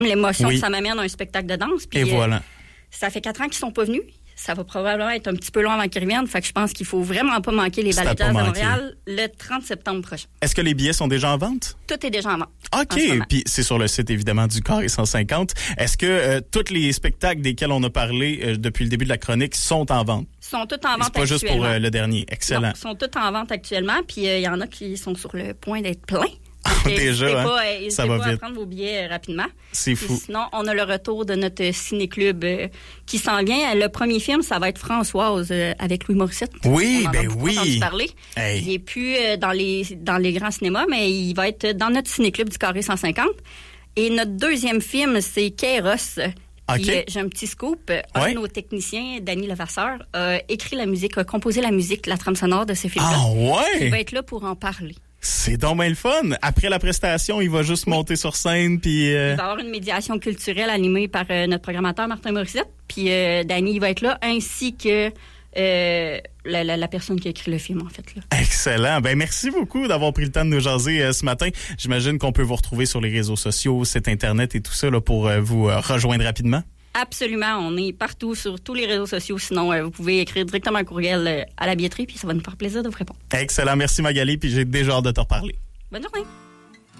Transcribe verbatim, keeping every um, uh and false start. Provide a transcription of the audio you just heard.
l'émotion oui. que ça m'amène à un spectacle de danse. Puis, Et voilà. Euh, ça fait quatre ans qu'ils sont pas venus. Ça va probablement être un petit peu long avant qu'ils reviennent. Fait que je pense qu'il faut vraiment pas manquer les Ballets Jazz de Montréal le trente septembre prochain. Est-ce que les billets sont déjà en vente? Tout est déjà en vente. OK. Puis c'est sur le site, évidemment, du Carré cent cinquante. Est-ce que euh, tous les spectacles desquels on a parlé euh, depuis le début de la chronique sont en vente? Sont tous en vente actuellement. C'est pas juste pour euh, le dernier. Excellent. Non, sont tous en vente actuellement. Puis il euh, y en a qui sont sur le point d'être pleins. Donc, déjà, hein? pas, euh, ça va pas vite. à prendre vos billets euh, rapidement. C'est fou. Puis sinon, on a le retour de notre ciné-club euh, qui s'en vient. Le premier film, ça va être Françoise euh, avec Louis Morissette. Oui, on ben en a oui. entendu parler. Hey. Il n'est plus euh, dans les dans les grands cinémas, mais il va être dans notre ciné-club du Carré cent cinquante. Et notre deuxième film, c'est Kairos. Puis, okay. euh, j'ai un petit scoop. Un ouais. de nos techniciens, Danny Levasseur, a écrit la musique, a composé la musique, la trame sonore de ce film-là. Ah ouais? Il va être là pour en parler. C'est donc bien le fun. Après la prestation, il va juste oui. monter sur scène. Puis euh... il va y avoir une médiation culturelle animée par euh, notre programmateur Martin Morissette. Puis euh, Danny, il va être là, ainsi que euh, la, la, la personne qui a écrit le film, en fait. Là. Excellent. Ben merci beaucoup d'avoir pris le temps de nous jaser euh, ce matin. J'imagine qu'on peut vous retrouver sur les réseaux sociaux, site Internet et tout ça là, pour euh, vous euh, rejoindre rapidement. Absolument. On est partout sur tous les réseaux sociaux. Sinon, euh, vous pouvez écrire directement un courriel euh, à la billetterie, puis ça va nous faire plaisir de vous répondre. Excellent. Merci Magali, puis j'ai déjà hâte de te reparler. Bonne journée.